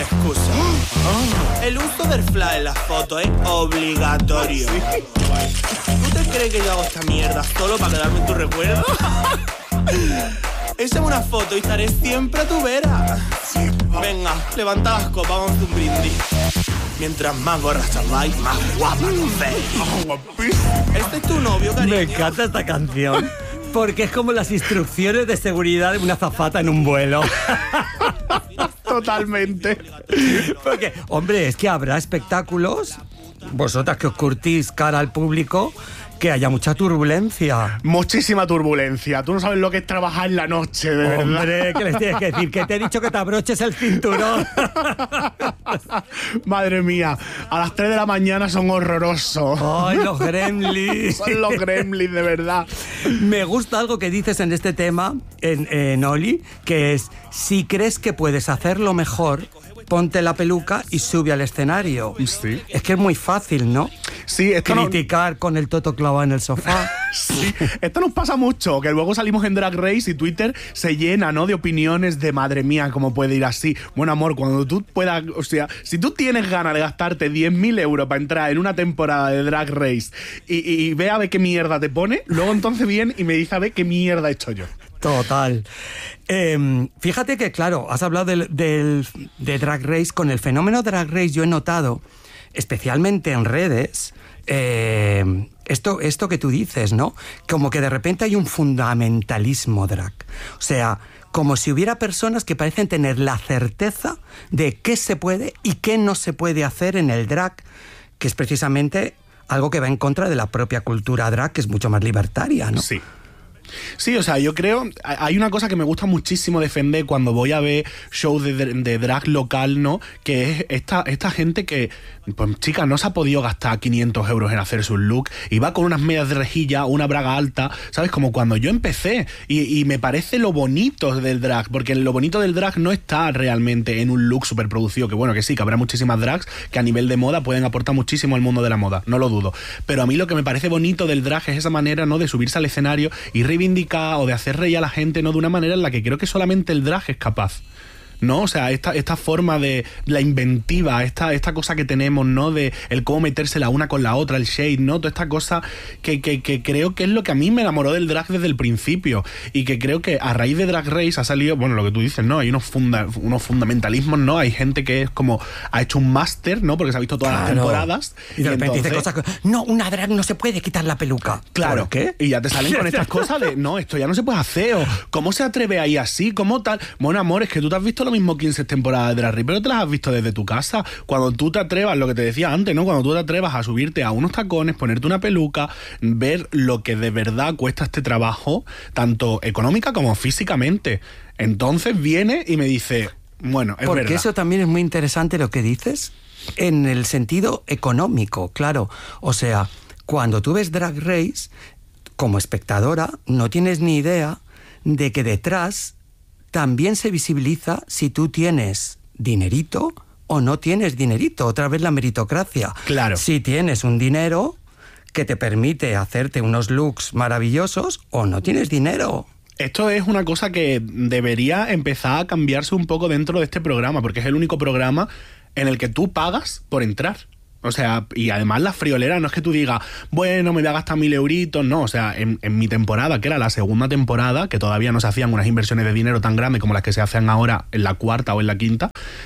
excusa. El uso del flash en las fotos es obligatorio. ¿Tú te crees que yo hago esta mierda solo para quedarme en tu recuerdo? Échame una foto y estaré siempre a tu vera. Venga, levanta las copas, vamos a hacer un brindis. Mientras más borracha vais, más guapa nos veis. Este es tu novio, cariño. Me encanta esta canción porque es como las instrucciones de seguridad de una azafata en un vuelo. Totalmente. Porque, hombre, es que habrá espectáculos, vosotras que os curtís cara al público, que haya mucha turbulencia. Muchísima turbulencia. Tú no sabes lo que es trabajar en la noche, de verdad. Hombre, ¿qué les tienes que decir? Que te he dicho que te abroches el cinturón. Madre mía, a las 3 de la mañana son horrorosos. ¡Ay, los gremlins! Son los gremlins, de verdad. Me gusta algo que dices en este tema, en Oli, que es, si crees que puedes hacerlo mejor, ponte la peluca y sube al escenario. Sí. Es que es muy fácil, ¿no? Sí, esto criticar con el toto clavado en el sofá. Sí, esto nos pasa mucho, que luego salimos en Drag Race y Twitter se llena, ¿no?, de opiniones de madre mía, ¿cómo puede ir así? Bueno, amor, cuando tú puedas, o sea, si tú tienes ganas de gastarte 10.000 euros para entrar en una temporada de Drag Race y ve a ver qué mierda te pone, luego entonces viene y me dice a ver qué mierda he hecho yo. Total. Fíjate que, claro, has hablado de Drag Race. Con el fenómeno Drag Race yo he notado, especialmente en redes, esto que tú dices, ¿no? Como que de repente hay un fundamentalismo drag. O sea, como si hubiera personas que parecen tener la certeza de qué se puede y qué no se puede hacer en el drag, que es precisamente algo que va en contra de la propia cultura drag, que es mucho más libertaria, ¿no? Sí. Sí, o sea, yo creo, hay una cosa que me gusta muchísimo defender cuando voy a ver shows de drag local, ¿no? Que es esta gente que, pues chica, no se ha podido gastar 500 euros en hacerse un look y va con unas medias de rejilla, una braga alta, ¿sabes? Como cuando yo empecé y me parece lo bonito del drag, porque lo bonito del drag no está realmente en un look súper producido, que bueno, que sí, que habrá muchísimas drags que a nivel de moda pueden aportar muchísimo al mundo de la moda, no lo dudo, pero a mí lo que me parece bonito del drag es esa manera, ¿no?, de subirse al escenario y reivindicar o de hacer reír a la gente, ¿no?, de una manera en la que creo que solamente el drag es capaz, ¿no? O sea, esta forma de la inventiva, esta cosa que tenemos, ¿no?, de el cómo meterse la una con la otra, el shade, ¿no? Toda esta cosa que creo que es lo que a mí me enamoró del drag desde el principio y que creo que a raíz de Drag Race ha salido, bueno, lo que tú dices, ¿no? Hay unos fundamentalismos, ¿no? Hay gente que es como, ha hecho un máster, ¿no? Porque se ha visto todas las temporadas. Y de repente dice cosas que, no, una drag no se puede quitar la peluca. Claro. ¿Qué? Y ya te salen con estas cosas de, no, esto ya no se puede hacer, o ¿cómo se atreve ahí así? ¿Cómo tal? Bueno, amor, es que tú te has visto lo mismo 15 temporadas de Drag Race, pero te las has visto desde tu casa. Cuando tú te atrevas, lo que te decía antes, ¿no? Cuando tú te atrevas a subirte a unos tacones, ponerte una peluca, ver lo que de verdad cuesta este trabajo, tanto económica como físicamente. Entonces viene y me dice, bueno, es verdad. Porque eso también es muy interesante lo que dices, en el sentido económico, claro. O sea, cuando tú ves Drag Race, como espectadora, no tienes ni idea de que detrás también se visibiliza si tú tienes dinerito o no tienes dinerito. Otra vez la meritocracia. Claro. Si tienes un dinero que te permite hacerte unos looks maravillosos o no tienes dinero. Esto es una cosa que debería empezar a cambiarse un poco dentro de este programa, porque es el único programa en el que tú pagas por entrar. O sea, y además la friolera no es que tú digas, bueno, me voy a gastar 1.000 euritos, no, o sea, en mi temporada, que era la segunda temporada, que todavía no se hacían unas inversiones de dinero tan grandes como las que se hacen ahora en la cuarta o en la quinta,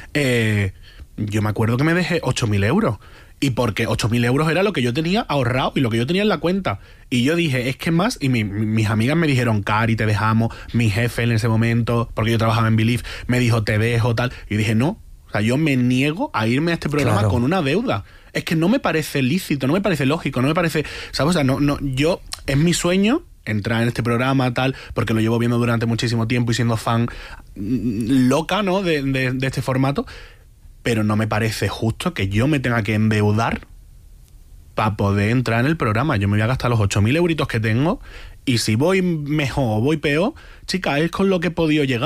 yo me acuerdo que me dejé 8.000 euros. Y porque 8.000 euros era lo que yo tenía ahorrado y lo que yo tenía en la cuenta. Y yo dije, es que más, y mis amigas me dijeron, Cari, te dejamos, mi jefe en ese momento, porque yo trabajaba en Believe, me dijo, te dejo, tal. Y dije, no, o sea, yo me niego a irme a este programa con una deuda. Es que no me parece lícito, no me parece lógico, no me parece, ¿sabes? O sea, no, yo, es mi sueño entrar en este programa, tal, porque lo llevo viendo durante muchísimo tiempo y siendo fan loca, ¿no?, de este formato, pero no me parece justo que yo me tenga que endeudar para poder entrar en el programa. Yo me voy a gastar los 8.000 euritos que tengo y si voy mejor o voy peor, chica, es con lo que he podido llegar.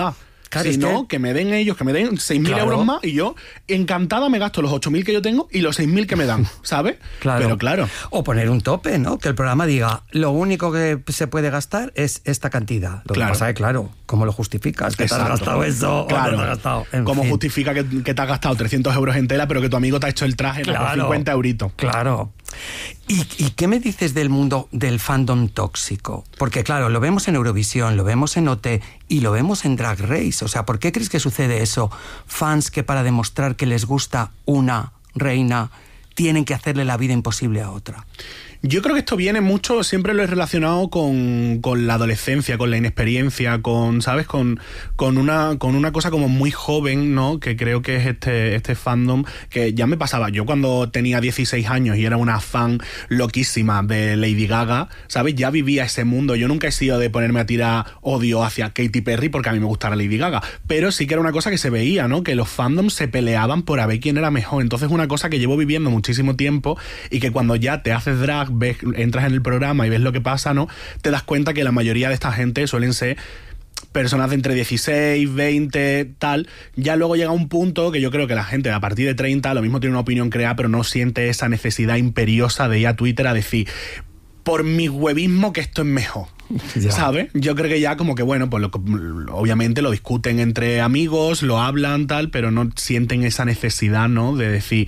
Claro, si es no, que me den ellos, que me den 6.000 Claro. euros más y yo encantada me gasto los 8.000 que yo tengo y los 6.000 que me dan, ¿sabes? Claro. Pero claro. O poner un tope, ¿no? Que el programa diga, lo único que se puede gastar es esta cantidad. Lo que Claro. pasa es que, claro, ¿cómo lo justificas? ¿Que te has Exacto. gastado eso Claro. o no te has gastado? En ¿Cómo fin. justifica que te has gastado 300 euros en tela, pero que tu amigo te ha hecho el traje por 50 euritos? Claro. ¿Y qué me dices del mundo del fandom tóxico? Porque, claro, lo vemos en Eurovisión, lo vemos en OT y lo vemos en Drag Race. O sea, ¿por qué crees que sucede eso? Fans que para demostrar que les gusta una reina tienen que hacerle la vida imposible a otra. Yo creo que esto viene mucho, siempre lo he relacionado con la adolescencia, con la inexperiencia, con, ¿sabes? Con una cosa como muy joven, ¿no? Que creo que es este fandom, que ya me pasaba. Yo cuando tenía 16 años y era una fan loquísima de Lady Gaga, ¿sabes? Ya vivía ese mundo. Yo nunca he sido de ponerme a tirar odio hacia Katy Perry porque a mí me gustara Lady Gaga, pero sí que era una cosa que se veía, ¿no? Que los fandoms se peleaban por a ver quién era mejor. Entonces es una cosa que llevo viviendo muchísimo tiempo y que cuando ya te haces drag, entras en el programa y ves lo que pasa, ¿no? Te das cuenta que la mayoría de esta gente suelen ser personas de entre 16, 20, tal. Ya luego llega un punto que yo creo que la gente a partir de 30 lo mismo tiene una opinión creada, pero no siente esa necesidad imperiosa de ir a Twitter a decir, por mi huevismo que esto es mejor. Ya. ¿Sabes? Yo creo que ya como que, bueno, pues obviamente lo discuten entre amigos, lo hablan, tal, pero no sienten esa necesidad, ¿no? De decir,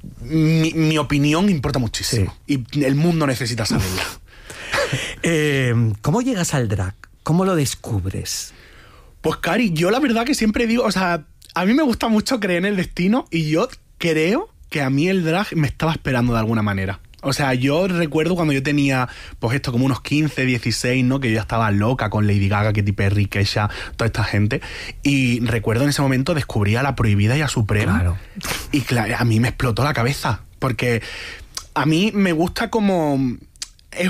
mi opinión importa muchísimo. Sí. Y el mundo necesita saberla. ¿Cómo llegas al drag? ¿Cómo lo descubres? Pues, Cari, yo la verdad que siempre digo, o sea, a mí me gusta mucho creer en el destino y yo creo que a mí el drag me estaba esperando de alguna manera. O sea, yo recuerdo cuando yo tenía, pues esto, como unos 15, 16, ¿no? Que yo ya estaba loca con Lady Gaga, Katy Perry, Kesha, toda esta gente. Y recuerdo en ese momento descubrí a La Prohibida y a Suprema. Claro. Y claro, a mí me explotó la cabeza. Porque a mí me gusta como... Es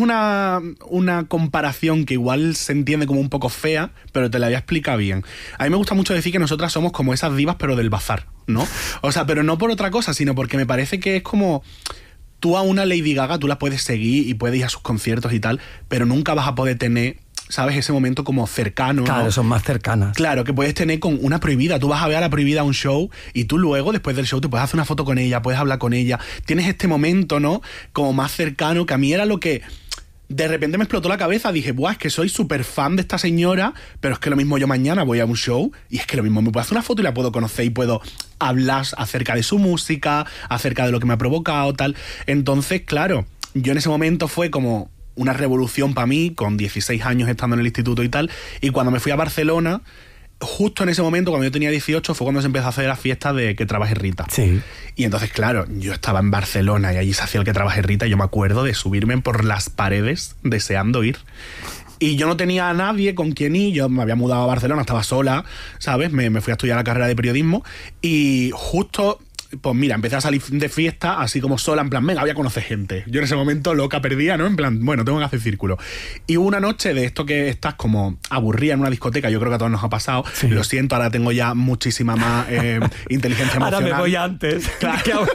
una comparación que igual se entiende como un poco fea, pero te la voy a explicar bien. A mí me gusta mucho decir que nosotras somos como esas divas, pero del bazar, ¿no? O sea, pero no por otra cosa, sino porque me parece que es como... Tú a una Lady Gaga, tú la puedes seguir y puedes ir a sus conciertos y tal, pero nunca vas a poder tener, ¿sabes? Ese momento como cercano, Claro, ¿no? son más cercanas. Claro, que puedes tener con una Prohibida. Tú vas a ver a La Prohibida a un show y tú luego, después del show, te puedes hacer una foto con ella, puedes hablar con ella. Tienes este momento, ¿no? Como más cercano, que a mí era lo que... De repente me explotó la cabeza, dije, buah, es que soy súper fan de esta señora, pero es que lo mismo yo mañana voy a un show y es que lo mismo me puedo hacer una foto y la puedo conocer y puedo hablar acerca de su música, acerca de lo que me ha provocado, tal. Entonces, claro, yo en ese momento fue como una revolución para mí, con 16 años estando en el instituto y tal, y cuando me fui a Barcelona... Justo en ese momento, cuando yo tenía 18, fue cuando se empezó a hacer la fiesta de Que Trabaje Rita. Sí. Y entonces, claro, yo estaba en Barcelona y allí se hacía el Que Trabaje Rita y yo me acuerdo de subirme por las paredes deseando ir. Y yo no tenía a nadie con quien ir, yo me había mudado a Barcelona, estaba sola, ¿sabes? Me fui a estudiar la carrera de periodismo y justo... Pues mira, empecé a salir de fiesta así como sola, en plan, venga, voy a conocer gente. Yo en ese momento loca, perdida, ¿no? En plan, bueno, tengo que hacer círculo. Y hubo una noche de esto que estás como aburrida en una discoteca, yo creo que a todos nos ha pasado. Sí. Lo siento, ahora tengo ya muchísima más inteligencia emocional. Ahora me voy antes. Claro.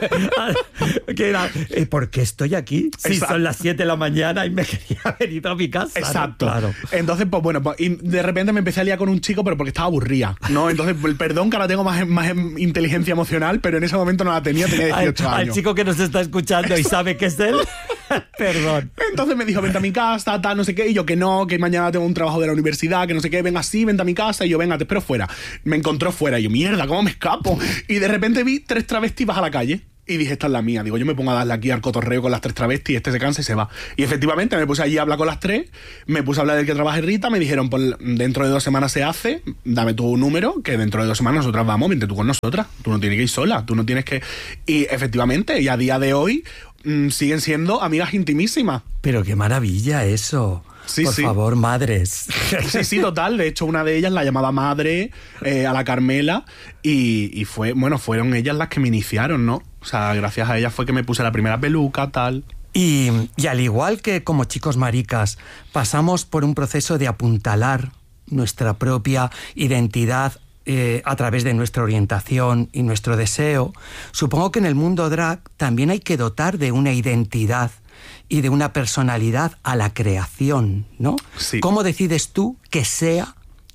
Que era, ¿por qué estoy aquí? Si Exacto. son las 7 de la mañana y me quería haber ido a mi casa. Exacto. ¿No? Claro. Entonces, pues bueno, pues, y de repente me empecé a liar con un chico, pero porque estaba aburrida, ¿no? Entonces, perdón que ahora tengo más inteligencia emocional, pero en ese momento no la tenía 18 Al años. chico que nos está escuchando y sabe que es él, perdón. Entonces me dijo, vente a mi casa, tal, no sé qué, y yo que no, que mañana tengo un trabajo de la universidad, que no sé qué, venga así, vente a mi casa, y yo, venga, te espero fuera. Me encontró fuera, y yo, mierda, ¿cómo me escapo? Y de repente vi 3 travestis a la calle. Y dije, esta es la mía. Digo, yo me pongo a darle aquí al cotorreo con las 3 travestis, este se cansa y se va. Y efectivamente me puse allí a hablar con las 3, me puse a hablar del Que Trabaje Rita, me dijeron, pues dentro de 2 semanas se hace, dame tu número, que dentro de 2 semanas nosotras vamos, vente tú con nosotras. Tú no tienes que ir sola, tú no tienes que... Y efectivamente, y a día de hoy siguen siendo amigas intimísimas. Pero qué maravilla eso. Sí, Por sí. favor, madres. Sí, sí, total. De hecho, una de ellas la llamaba madre, a la Carmela, y fueron ellas las que me iniciaron, ¿no? O sea, gracias a ellas fue que me puse la primera peluca, tal. Y al igual que como chicos maricas, pasamos por un proceso de apuntalar nuestra propia identidad a través de nuestra orientación y nuestro deseo, supongo que en el mundo drag también hay que dotar de una identidad y de una personalidad a la creación, ¿no? Sí. ¿Cómo decides tú que sea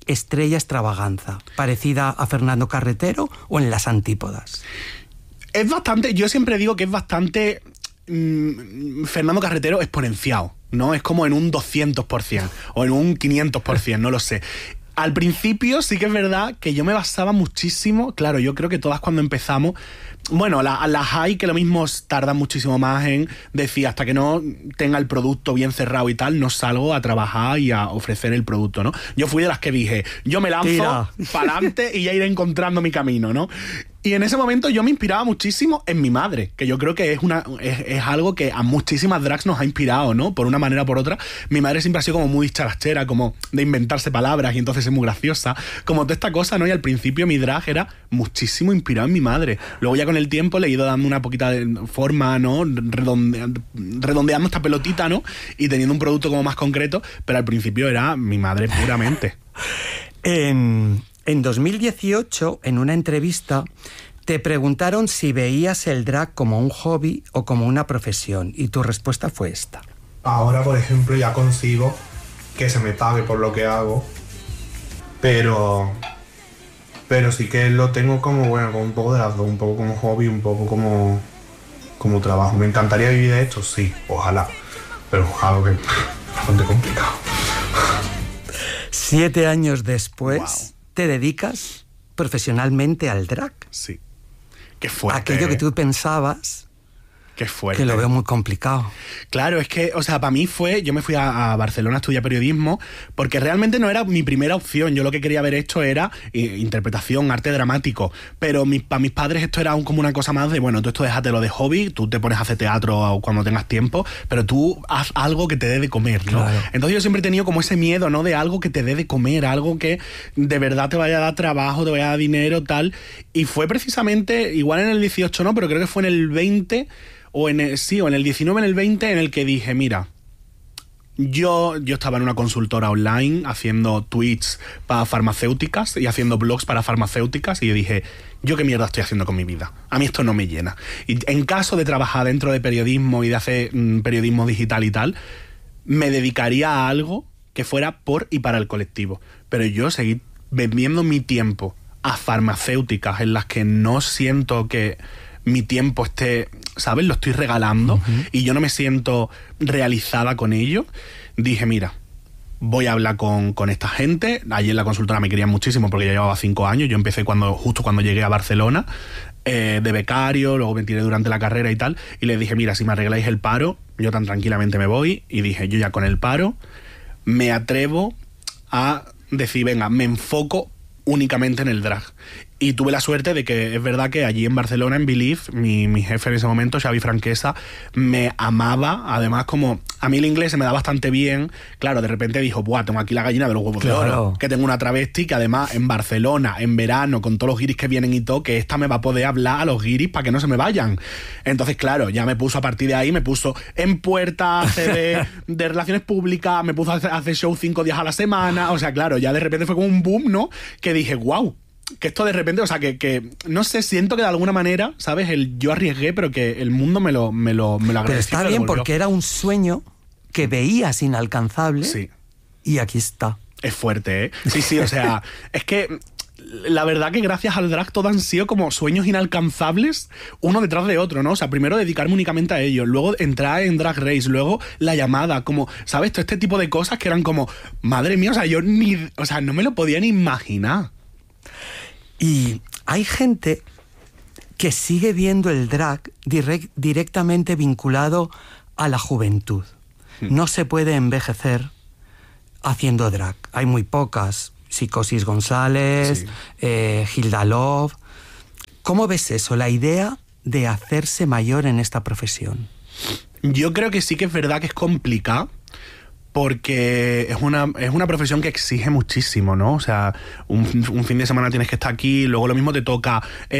estrella extravaganza, parecida a Fernando Carretero o en las antípodas? Es bastante, yo siempre digo que es bastante Fernando Carretero exponenciado, ¿no? Es como en un 200% o en un 500%, no lo sé. Al principio sí que es verdad que yo me basaba muchísimo, claro, yo creo que todas cuando empezamos, bueno, las hay que lo mismo tardan muchísimo más en decir, hasta que no tenga el producto bien cerrado y tal, no salgo a trabajar y a ofrecer el producto, ¿no? Yo fui de las que dije, yo me lanzo para adelante y ya iré encontrando mi camino, ¿no? Y en ese momento yo me inspiraba muchísimo en mi madre, que yo creo que es algo que a muchísimas drags nos ha inspirado, ¿no? Por una manera o por otra. Mi madre siempre ha sido como muy charachera, como de inventarse palabras y entonces es muy graciosa. Como toda esta cosa, ¿no? Y al principio mi drag era muchísimo inspirado en mi madre. Luego ya con el tiempo le he ido dando una poquita de forma, ¿no? Redondeando esta pelotita, ¿no? Y teniendo un producto como más concreto, pero al principio era mi madre puramente. En 2018, en una entrevista, te preguntaron si veías el drag como un hobby o como una profesión, y tu respuesta fue esta. Ahora, por ejemplo, ya consigo que se me pague por lo que hago, pero sí que lo tengo como, bueno, como un poco de las dos, un poco como hobby, un poco como trabajo. Me encantaría vivir de esto, sí, ojalá, pero es algo que es bastante complicado. 7 años después... Wow. ¿Te dedicas profesionalmente al drag? Sí. Qué fuerte. Aquello que tú pensabas... Qué fuerte. Que lo veo muy complicado. Claro, es que, o sea, para mí yo me fui a Barcelona a estudiar periodismo porque realmente no era mi primera opción. Yo lo que quería haber hecho era interpretación, arte dramático. Pero para mis padres esto era como una cosa más de, bueno, tú esto déjatelo de hobby, tú te pones a hacer teatro cuando tengas tiempo, pero tú haz algo que te dé de comer, ¿no? Claro. Entonces yo siempre he tenido como ese miedo, ¿no? De algo que te dé de comer, algo que de verdad te vaya a dar trabajo, te vaya a dar dinero, tal. Y fue precisamente, igual en el 18 no, pero creo que fue en el 20... o en el 19, en el 20, en el que dije, mira, yo estaba en una consultora online haciendo tweets para farmacéuticas y haciendo blogs para farmacéuticas y yo dije, ¿yo qué mierda estoy haciendo con mi vida? A mí esto no me llena. Y en caso de trabajar dentro de periodismo y de hacer periodismo digital y tal, me dedicaría a algo que fuera por y para el colectivo. Pero yo seguí vendiendo mi tiempo a farmacéuticas en las que no siento que mi tiempo esté, ¿sabes? Lo estoy regalando y yo no me siento realizada con ello. Dije, mira, voy a hablar con esta gente. Allí en la consultora me querían muchísimo porque ya llevaba 5 años. Yo empecé justo cuando llegué a Barcelona, de becario, luego me tiré durante la carrera y tal. Y les dije, mira, si me arregláis el paro, yo tan tranquilamente me voy. Y dije, yo ya con el paro me atrevo a decir, venga, me enfoco únicamente en el drag. Y tuve la suerte de que es verdad que allí en Barcelona, en Believe, mi jefe en ese momento, Xavi Franquesa, me amaba. Además, como a mí el inglés se me da bastante bien, claro, de repente dijo, buah, tengo aquí la gallina de los huevos de oro, que tengo una travesti que además en Barcelona, en verano, con todos los guiris que vienen y todo, que esta me va a poder hablar a los guiris para que no se me vayan. Entonces, claro, ya me puso a partir de ahí, me puso en puerta, de relaciones públicas, me puso a hacer show 5 días a la semana. O sea, claro, ya de repente fue como un boom, ¿no? Que dije, wow. Que esto de repente, o sea, que no sé, siento que de alguna manera, ¿sabes? Yo arriesgué, pero que el mundo me lo agradeció. Pero está bien porque era un sueño que veías inalcanzable. Sí. Y aquí está. Es fuerte, ¿eh? Sí, o sea, es que la verdad que gracias al drag todo han sido como sueños inalcanzables uno detrás de otro, ¿no? O sea, primero dedicarme únicamente a ello, luego entrar en Drag Race, luego la llamada, como, ¿sabes? Todo este tipo de cosas que eran como, madre mía, o sea, yo no me lo podía ni imaginar. Y hay gente que sigue viendo el drag directamente vinculado a la juventud. No se puede envejecer haciendo drag. Hay muy pocas. Psicosis González, Hilda Love. ¿Cómo ves eso, la idea de hacerse mayor en esta profesión? Yo creo que sí que es verdad que es complicado, porque es una profesión que exige muchísimo, ¿no? O sea, un fin de semana tienes que estar aquí, luego lo mismo te toca,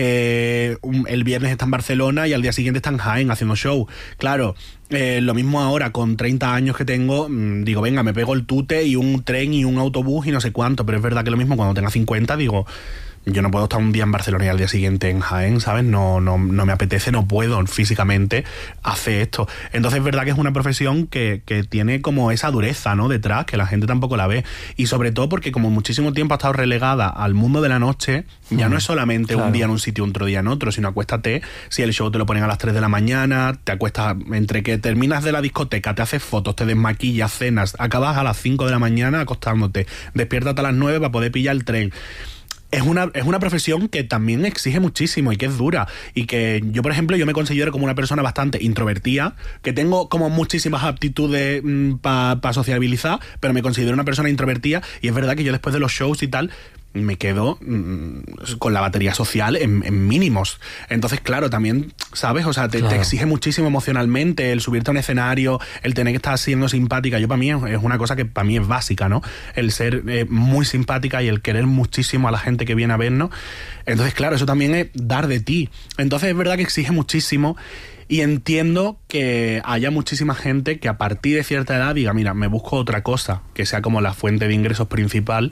el viernes está en Barcelona y al día siguiente está en Jaén haciendo show. Claro, lo mismo ahora, con 30 años que tengo, digo, venga, me pego el tute y un tren y un autobús y no sé cuánto, pero es verdad que lo mismo cuando tenga 50, digo, yo no puedo estar un día en Barcelona y al día siguiente en Jaén, ¿sabes? No me apetece, no puedo físicamente hacer esto. Entonces es verdad que es una profesión que tiene como esa dureza, ¿no? Detrás, que la gente tampoco la ve. Y sobre todo porque como muchísimo tiempo ha estado relegada al mundo de la noche, ya no es solamente un día en un sitio, otro día en otro, sino acuéstate, si el show te lo ponen a las 3 de la mañana, te acuestas entre que terminas de la discoteca, te haces fotos, te desmaquillas, cenas, acabas a las 5 de la mañana acostándote, despiértate a las 9 para poder pillar el tren. Es una profesión que también exige muchísimo y que es dura, y que yo, por ejemplo, yo me considero como una persona bastante introvertida, que tengo como muchísimas aptitudes para sociabilizar, pero me considero una persona introvertida, y es verdad que yo después de los shows y tal me quedo con la batería social en mínimos. Entonces, claro, también, ¿sabes? O sea, te exige muchísimo emocionalmente el subirte a un escenario, el tener que estar siendo simpática. Yo, para mí, es una cosa que para mí es básica, ¿no? El ser muy simpática y el querer muchísimo a la gente que viene a vernos. Entonces, claro, eso también es dar de ti. Entonces, es verdad que exige muchísimo. Y entiendo que haya muchísima gente que a partir de cierta edad diga, mira, me busco otra cosa que sea como la fuente de ingresos principal,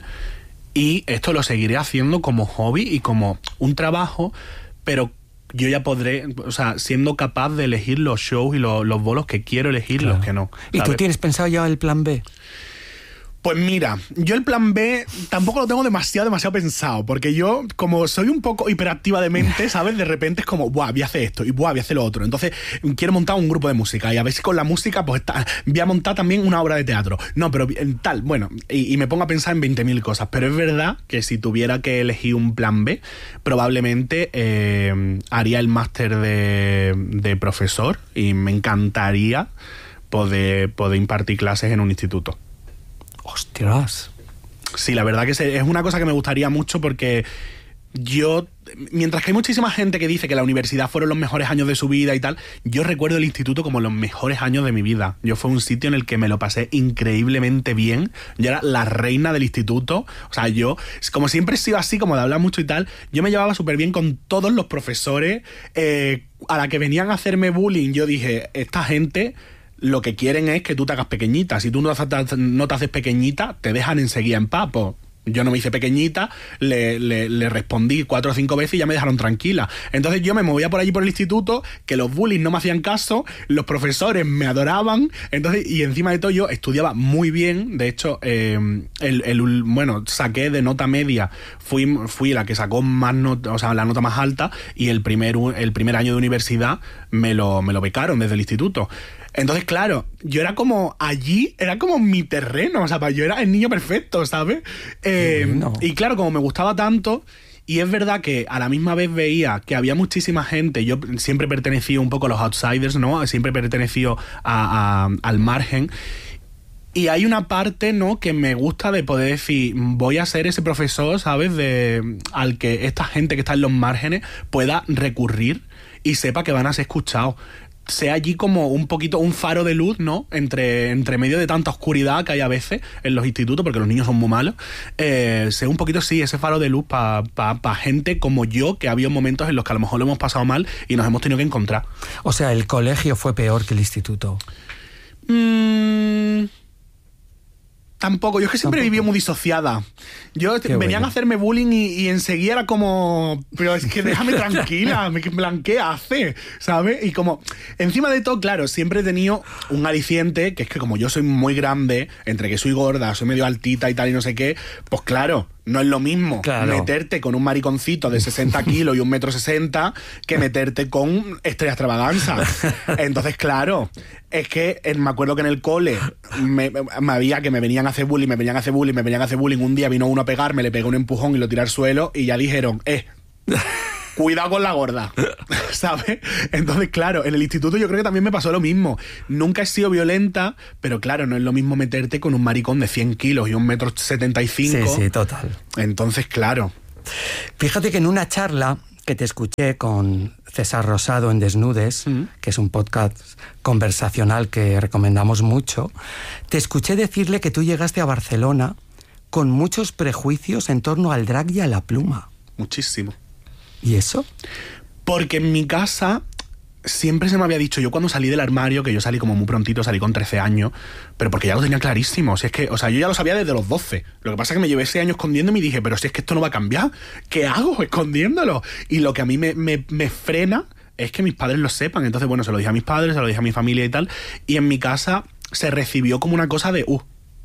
y esto lo seguiré haciendo como hobby y como un trabajo, pero yo ya podré, o sea, siendo capaz de elegir los shows y los bolos que quiero elegir, los que no. ¿Y tú tienes pensado ya el plan B? Pues mira, yo el plan B tampoco lo tengo demasiado pensado, porque yo, como soy un poco hiperactiva de mente, ¿sabes? De repente es como, buah, voy a hacer esto, y buah, voy a hacer lo otro. Entonces, quiero montar un grupo de música, y a ver si con la música, pues voy a montar también una obra de teatro. No, pero tal, bueno, y me pongo a pensar en 20.000 cosas. Pero es verdad que si tuviera que elegir un plan B, probablemente haría el máster de profesor, y me encantaría poder impartir clases en un instituto. ¡Ostras! Sí, la verdad que es una cosa que me gustaría mucho, porque yo, mientras que hay muchísima gente que dice que la universidad fueron los mejores años de su vida y tal, yo recuerdo el instituto como los mejores años de mi vida. Yo fue un sitio en el que me lo pasé increíblemente bien. Yo era la reina del instituto. O sea, yo, como siempre he sido así, como de hablar mucho y tal, yo me llevaba súper bien con todos los profesores. A la que venían a hacerme bullying, yo dije, esta gente lo que quieren es que tú te hagas pequeñita. Si tú no te haces pequeñita, te dejan enseguida en paz. Pues yo no me hice pequeñita, le respondí 4 o 5 veces y ya me dejaron tranquila. Entonces yo me movía por allí por el instituto, que los bullies no me hacían caso, los profesores me adoraban, entonces, y encima de todo yo estudiaba muy bien. De hecho, bueno, saqué de nota media, fui la que sacó más nota, o sea, la nota más alta, y el primer año de universidad me lo becaron desde el instituto. Entonces, claro, yo era como allí, era como mi terreno, o sea, yo era el niño perfecto, ¿sabes? Y claro, como me gustaba tanto, y es verdad que a la misma vez veía que había muchísima gente, yo siempre pertenecía un poco a los outsiders, ¿no? Siempre pertenecí al margen. Y hay una parte, ¿no?, que me gusta de poder decir, voy a ser ese profesor, ¿sabes?, al que esta gente que está en los márgenes pueda recurrir y sepa que van a ser escuchados. Sea allí como un poquito un faro de luz, ¿no?, entre medio de tanta oscuridad que hay a veces en los institutos, porque los niños son muy malos. Sea un poquito, sí, ese faro de luz para gente como yo, que ha habido momentos en los que a lo mejor lo hemos pasado mal y nos hemos tenido que encontrar. O sea, ¿el colegio fue peor que el instituto? Tampoco, yo es que siempre viví muy disociada. Venían a hacerme bullying y enseguida era como, pero es que déjame tranquila, ¿qué hace? ¿Sabes? Y como, encima de todo, claro, siempre he tenido un aliciente, que es que como yo soy muy grande, entre que soy gorda, soy medio altita y tal y no sé qué, pues claro, no es lo mismo meterte con un mariconcito de 60 kilos y 1,60 m que meterte con Estrella Extravaganza. Entonces, claro, es que me acuerdo que en el cole me venían a hacer bullying. Un día vino uno a pegarme, le pegó un empujón y lo tiré al suelo y ya dijeron, cuidado con la gorda, ¿sabes? Entonces, claro, en el instituto yo creo que también me pasó lo mismo. Nunca he sido violenta, pero claro, no es lo mismo meterte con un maricón de 100 kilos y 1,75 m. Sí, total. Entonces, claro. Fíjate que en una charla que te escuché con César Rosado en Desnudes, que es un podcast conversacional que recomendamos mucho, te escuché decirle que tú llegaste a Barcelona con muchos prejuicios en torno al drag y a la pluma. Muchísimo. ¿Y eso? Porque en mi casa siempre se me había dicho, yo cuando salí del armario, que yo salí como muy prontito, salí con 13 años, pero porque ya lo tenía clarísimo. Si es que, o sea, yo ya lo sabía desde los 12. Lo que pasa es que me llevé 6 años escondiéndome y dije, pero si es que esto no va a cambiar, ¿qué hago escondiéndolo? Y lo que a mí me frena es que mis padres lo sepan. Entonces, bueno, se lo dije a mis padres, se lo dije a mi familia y tal, y en mi casa se recibió como una cosa de,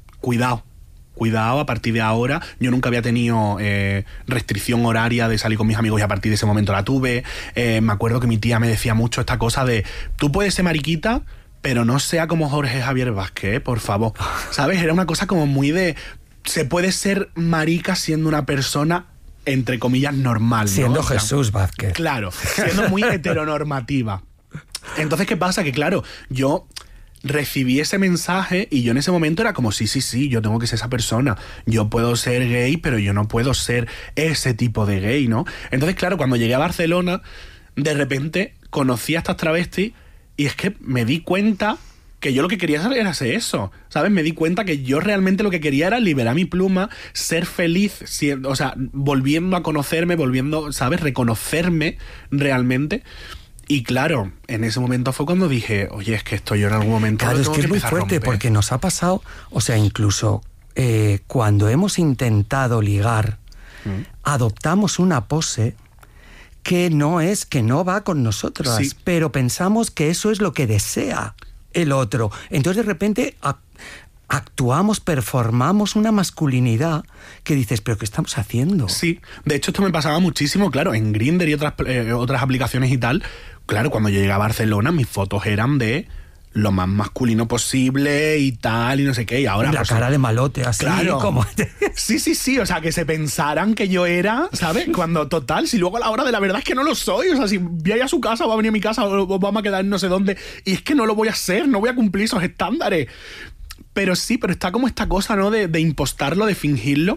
cuidado, a partir de ahora. Yo nunca había tenido restricción horaria de salir con mis amigos y a partir de ese momento la tuve. Me acuerdo que mi tía me decía mucho esta cosa de, tú puedes ser mariquita, pero no sea como Jorge Javier Vázquez, por favor. ¿Sabes? Era una cosa como muy de, se puede ser marica siendo una persona, entre comillas, normal, ¿no? Siendo Jesús Vázquez. Claro, siendo muy heteronormativa. Entonces, ¿qué pasa? Que claro, yo recibí ese mensaje y yo en ese momento era como, sí, yo tengo que ser esa persona. Yo puedo ser gay, pero yo no puedo ser ese tipo de gay, ¿no? Entonces, claro, cuando llegué a Barcelona, de repente conocí a estas travestis y es que me di cuenta que yo lo que quería hacer era hacer eso, ¿sabes? Me di cuenta que yo realmente lo que quería era liberar mi pluma, ser feliz, o sea, volviendo a conocerme, ¿sabes? Reconocerme realmente. Y claro, en ese momento fue cuando dije, oye, es que esto yo en algún momento... Claro, es que es muy fuerte porque nos ha pasado, o sea, incluso cuando hemos intentado ligar, adoptamos una pose que no va con nosotras, sí, pero pensamos que eso es lo que desea el otro. Entonces de repente actuamos, performamos una masculinidad que dices, ¿pero qué estamos haciendo? Sí, de hecho esto me pasaba muchísimo, claro, en Grindr y otras aplicaciones y tal. Claro, cuando yo llegué a Barcelona, mis fotos eran de lo más masculino posible y tal, y no sé qué, y ahora... La cara de malote, así, claro, como... Sí, o sea, que se pensaran que yo era, ¿sabes? Cuando, total, si luego a la hora de la verdad es que no lo soy, o sea, si voy a ir a su casa o va a venir a mi casa o vamos a quedar en no sé dónde, y es que no lo voy a hacer, no voy a cumplir esos estándares. Pero sí, pero está como esta cosa, ¿no? De impostarlo, de fingirlo.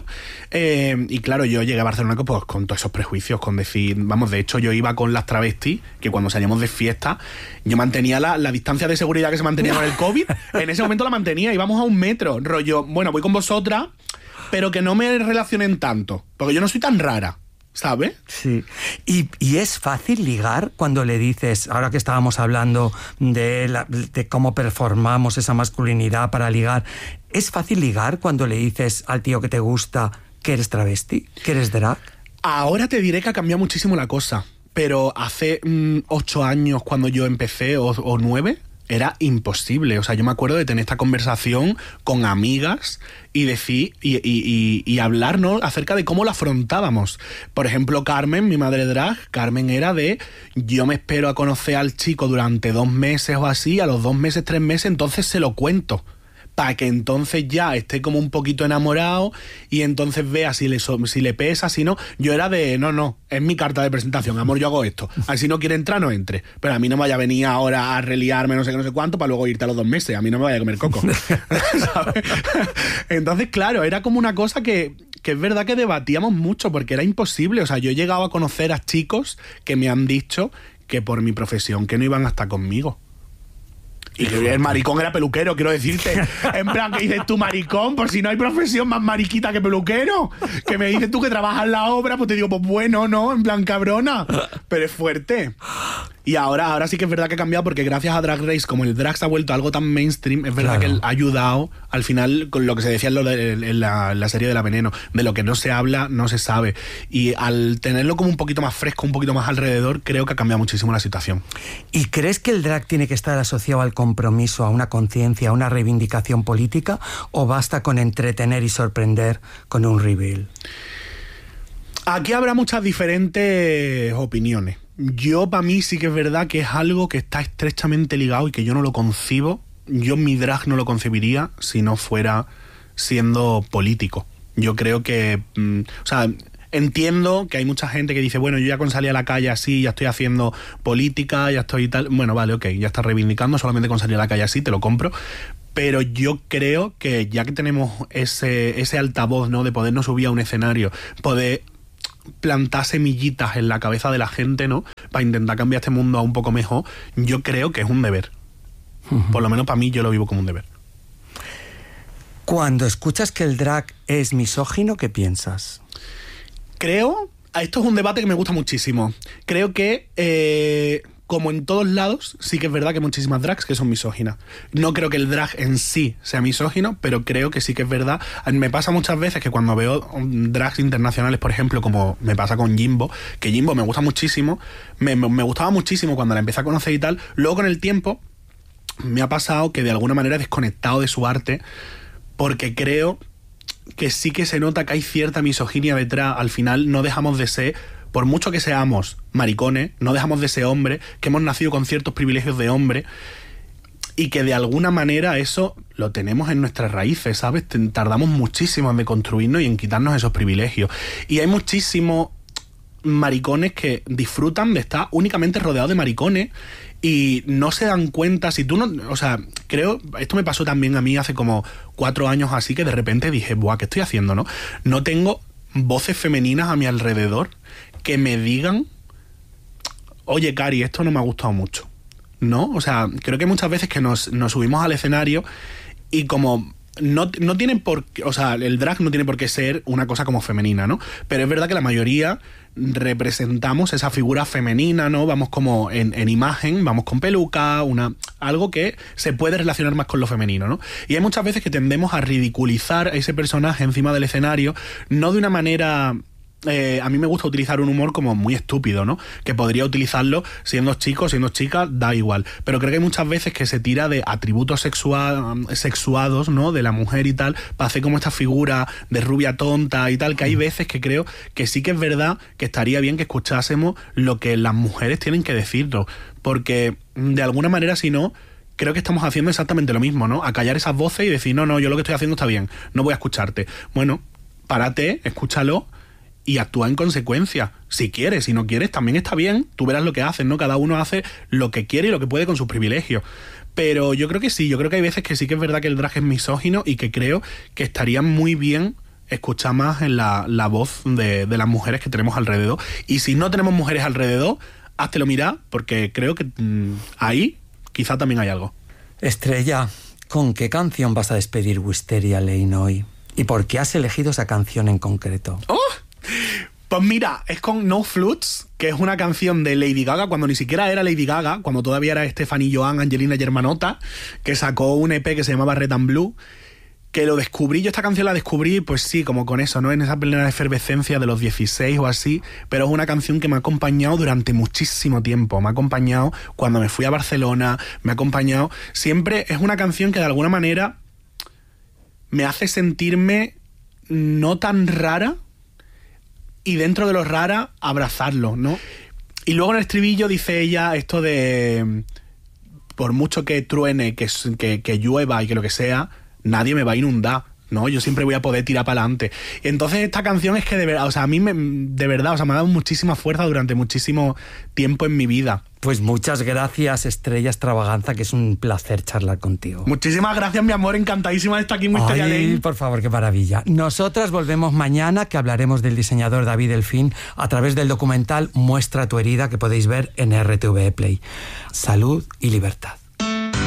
Y claro, yo llegué a Barcelona pues, con todos esos prejuicios, con decir... Vamos, de hecho, yo iba con las travestis, que cuando salíamos de fiesta, yo mantenía la distancia de seguridad que se mantenía con el COVID. En ese momento la mantenía, íbamos a 1 metro. Rollo, bueno, voy con vosotras, pero que no me relacionen tanto, porque yo no soy tan rara, ¿sabes? Sí. Y es fácil ligar cuando le dices, ahora que estábamos hablando de cómo performamos esa masculinidad para ligar, ¿es fácil ligar cuando le dices al tío que te gusta que eres travesti, que eres drag? Ahora te diré que ha cambiado muchísimo la cosa, pero hace 8 años cuando yo empecé, o 9... era imposible. O sea, yo me acuerdo de tener esta conversación con amigas y decir y hablar, ¿no?, acerca de cómo lo afrontábamos. Por ejemplo, Carmen, mi madre drag, Carmen era de, yo me espero a conocer al chico durante 2 meses o así, a los 2 meses, 3 meses, entonces se lo cuento, para que entonces ya esté como un poquito enamorado y entonces vea si le pesa, si no. Yo era de, no, es mi carta de presentación, amor, yo hago esto. Si no quiere entrar, no entre. Pero a mí no me vaya a venir ahora a reliarme no sé qué, no sé cuánto, para luego irte a los 2 meses. A mí no me vaya a comer coco. ¿Sabes? Entonces, claro, era como una cosa que es verdad que debatíamos mucho porque era imposible. O sea, yo he llegado a conocer a chicos que me han dicho que por mi profesión que no iban a estar conmigo. Y que el maricón era peluquero, quiero decirte. En plan, que dices tú, maricón, por si no hay profesión más mariquita que peluquero. Que me dices tú que trabajas en la obra, pues te digo, pues bueno, ¿no? En plan, cabrona. Pero es fuerte. Y ahora sí que es verdad que ha cambiado porque gracias a Drag Race, como el drag se ha vuelto algo tan mainstream, es verdad, claro, que ha ayudado al final con lo que se decía en la serie de La Veneno, de lo que no se habla, no se sabe. Y al tenerlo como un poquito más fresco, un poquito más alrededor, creo que ha cambiado muchísimo la situación. ¿Y crees que el drag tiene que estar asociado al compromiso, a una conciencia, a una reivindicación política, o basta con entretener y sorprender con un reveal? Aquí habrá muchas diferentes opiniones. Yo, para mí, sí que es verdad que es algo que está estrechamente ligado y que yo no lo concibo. Yo mi drag no lo concebiría si no fuera siendo político. Yo creo que... o sea, entiendo que hay mucha gente que dice, bueno, yo ya con salir a la calle así, ya estoy haciendo política, ya estoy y tal... Bueno, vale, ok, ya estás reivindicando, solamente con salir a la calle así, te lo compro. Pero yo creo que ya que tenemos ese altavoz, ¿no?, de podernos subir a un escenario, poder plantar semillitas en la cabeza de la gente, ¿no?, para intentar cambiar este mundo a un poco mejor, yo creo que es un deber. Por lo menos para mí, yo lo vivo como un deber. Cuando escuchas que el drag es misógino, ¿qué piensas? Creo Esto es un debate que me gusta muchísimo. Creo que, como en todos lados, sí que es verdad que hay muchísimas drags que son misóginas. No creo que el drag en sí sea misógino, pero creo que sí que es verdad. Me pasa muchas veces que cuando veo drags internacionales, por ejemplo, como me pasa con Jimbo, que Jimbo me gusta muchísimo, me gustaba muchísimo cuando la empecé a conocer y tal. Luego, con el tiempo, me ha pasado que de alguna manera he desconectado de su arte, porque creo que sí que se nota que hay cierta misoginia detrás. Al final no dejamos de ser, por mucho que seamos maricones, no dejamos de ser hombres, que hemos nacido con ciertos privilegios de hombre y que de alguna manera eso lo tenemos en nuestras raíces, ¿sabes? Tardamos muchísimo en deconstruirnos y en quitarnos esos privilegios. Y hay muchísimos maricones que disfrutan de estar únicamente rodeados de maricones y no se dan cuenta. Si tú no, o sea, creo, esto me pasó también a mí hace como 4 años así, que de repente dije, buah, ¿qué estoy haciendo, no? No tengo voces femeninas a mi alrededor que me digan, oye, Cari, esto no me ha gustado mucho, ¿no? O sea, creo que muchas veces que nos subimos al escenario y como no tienen por qué, o sea, el drag no tiene por qué ser una cosa como femenina, ¿no? Pero es verdad que la mayoría representamos esa figura femenina, ¿no? Vamos como en imagen, vamos con peluca, algo que se puede relacionar más con lo femenino, ¿no? Y hay muchas veces que tendemos a ridiculizar a ese personaje encima del escenario, no de una manera... a mí me gusta utilizar un humor como muy estúpido, ¿no? Que podría utilizarlo siendo chico, siendo chica, da igual. Pero creo que hay muchas veces que se tira de atributos sexuados, ¿no? De la mujer y tal, para hacer como esta figura de rubia tonta y tal, que hay veces que creo que sí que es verdad que estaría bien que escuchásemos lo que las mujeres tienen que decirnos. Porque de alguna manera, si no, creo que estamos haciendo exactamente lo mismo, ¿no? Acallar esas voces y decir, no, yo lo que estoy haciendo está bien, no voy a escucharte. Bueno, párate, escúchalo y actúa en consecuencia. Si quieres, si no quieres, también está bien. Tú verás lo que haces, ¿no? Cada uno hace lo que quiere y lo que puede con sus privilegios. Pero yo creo que sí, yo creo que hay veces que sí que es verdad que el drag es misógino y que creo que estaría muy bien escuchar más en la voz de las mujeres que tenemos alrededor. Y si no tenemos mujeres alrededor, háztelo mirar, porque creo que ahí quizá también hay algo. Estrella, ¿con qué canción vas a despedir Wisteria Lane hoy? ¿Y por qué has elegido esa canción en concreto? ¡Oh! Pues mira, es con No Flutes, que es una canción de Lady Gaga, cuando ni siquiera era Lady Gaga, cuando todavía era Stephanie Joan, Angelina Germanotta, que sacó un EP que se llamaba Red and Blue, que lo descubrí, yo esta canción la descubrí, pues sí, como con eso, ¿no? En esa plena efervescencia de los 16 o así, pero es una canción que me ha acompañado durante muchísimo tiempo, me ha acompañado cuando me fui a Barcelona, me ha acompañado, siempre es una canción que de alguna manera me hace sentirme no tan rara, y dentro de lo rara, abrazarlo, ¿no? Y luego en el estribillo dice ella esto de, por mucho que truene, que llueva y que lo que sea, nadie me va a inundar, ¿no? Yo siempre voy a poder tirar para adelante. Y entonces esta canción es que de verdad, o sea, a mí de verdad, o sea, me ha dado muchísima fuerza durante muchísimo tiempo en mi vida. Pues muchas gracias, Estrella Extravaganza, que es un placer charlar contigo. Muchísimas gracias, mi amor, encantadísima de estar aquí en Wisteria Lane. Por favor, qué maravilla. Nosotras volvemos mañana, que hablaremos del diseñador David Delfín a través del documental Muestra tu herida, que podéis ver en RTV Play. Salud y libertad.